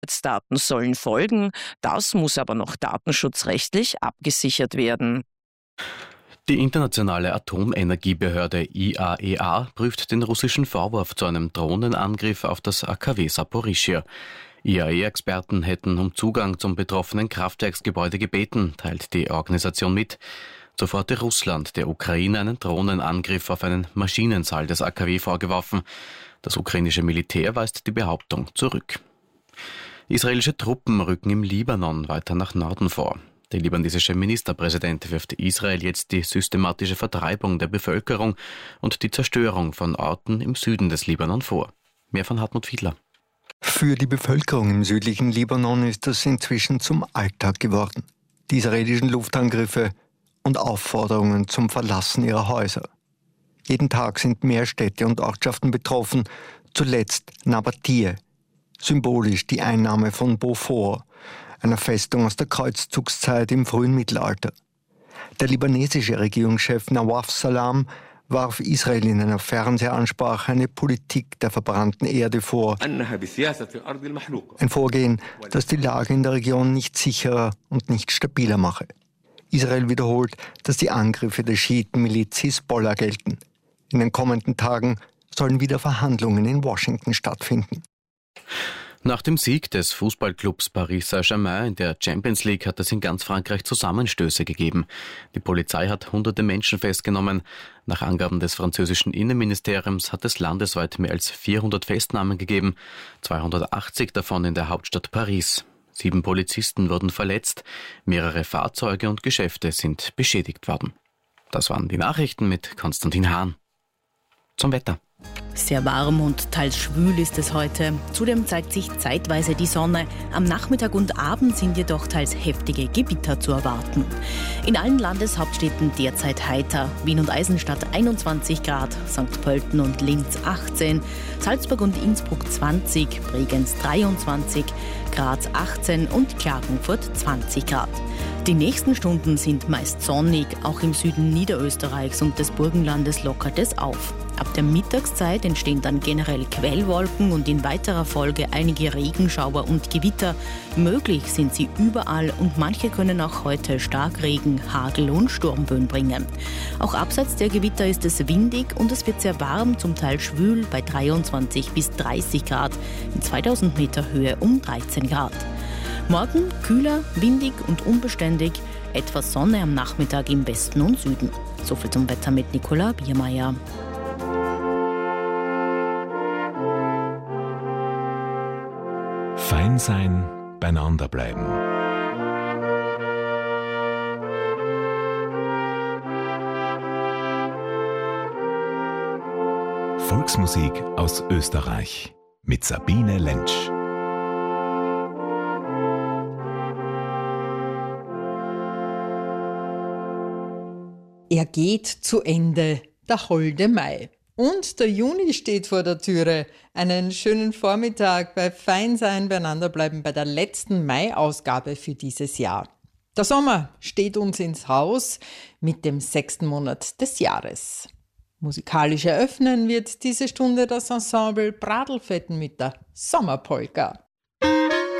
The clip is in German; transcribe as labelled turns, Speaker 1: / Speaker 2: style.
Speaker 1: Daten sollen folgen, das muss aber noch datenschutzrechtlich abgesichert werden.
Speaker 2: Die internationale Atomenergiebehörde IAEA prüft den russischen Vorwurf zu einem Drohnenangriff auf das AKW Saporischschja. IAEA-Experten hätten um Zugang zum betroffenen Kraftwerksgebäude gebeten, teilt die Organisation mit. Zuvor hatte Russland der Ukraine einen Drohnenangriff auf einen Maschinensaal des AKW vorgeworfen. Das ukrainische Militär weist die Behauptung zurück. Israelische Truppen rücken im Libanon weiter nach Norden vor. Der libanesische Ministerpräsident wirft Israel jetzt die systematische Vertreibung der Bevölkerung und die Zerstörung von Orten im Süden des Libanon vor. Mehr von Hartmut Fiedler.
Speaker 3: Für die Bevölkerung im südlichen Libanon ist das inzwischen zum Alltag geworden. Die israelischen Luftangriffe und Aufforderungen zum Verlassen ihrer Häuser. Jeden Tag sind mehr Städte und Ortschaften betroffen, zuletzt Nabatie, symbolisch die Einnahme von Beaufort, einer Festung aus der Kreuzzugszeit im frühen Mittelalter. Der libanesische Regierungschef Nawaf Salam warf Israel in einer Fernsehansprache eine Politik der verbrannten Erde vor. Ein Vorgehen, das die Lage in der Region nicht sicherer und nicht stabiler mache. Israel wiederholt, dass die Angriffe der Schiitenmiliz Hisbollah gelten. In den kommenden Tagen sollen wieder Verhandlungen in Washington stattfinden.
Speaker 2: Nach dem Sieg des Fußballclubs Paris Saint-Germain in der Champions League hat es in ganz Frankreich Zusammenstöße gegeben. Die Polizei hat hunderte Menschen festgenommen. Nach Angaben des französischen Innenministeriums hat es landesweit mehr als 400 Festnahmen gegeben, 280 davon in der Hauptstadt Paris. 7 Polizisten wurden verletzt, mehrere Fahrzeuge und Geschäfte sind beschädigt worden. Das waren die Nachrichten mit Konstantin Hahn. Zum Wetter.
Speaker 4: Sehr warm und teils schwül ist es heute. Zudem zeigt sich zeitweise die Sonne. Am Nachmittag und Abend sind jedoch teils heftige Gewitter zu erwarten. In allen Landeshauptstädten derzeit heiter. Wien und Eisenstadt 21 Grad, St. Pölten und Linz 18, Salzburg und Innsbruck 20, Bregenz 23, Graz 18 und Klagenfurt 20 Grad. Die nächsten Stunden sind meist sonnig, auch im Süden Niederösterreichs und des Burgenlandes lockert es auf. Ab der Mittagszeit entstehen dann generell Quellwolken und in weiterer Folge einige Regenschauer und Gewitter. Möglich sind sie überall und manche können auch heute Starkregen, Hagel und Sturmböen bringen. Auch abseits der Gewitter ist es windig und es wird sehr warm, zum Teil schwül bei 23 bis 30 Grad, in 2000 Meter Höhe um 13 Grad. Morgen kühler, windig und unbeständig, etwas Sonne am Nachmittag im Westen und Süden. Soviel zum Wetter mit Nicola Biermeier.
Speaker 5: Fein sein, beieinander bleiben. Volksmusik aus Österreich mit Sabine Lentsch.
Speaker 6: Er geht zu Ende, der holde Mai. Und der Juni steht vor der Türe. Einen schönen Vormittag bei Feinsein, beieinander bleiben bei der letzten Mai-Ausgabe für dieses Jahr. Der Sommer steht uns ins Haus mit dem 6. Monat des Jahres. Musikalisch eröffnen wird diese Stunde das Ensemble Bradlfetten mit der Sommerpolka.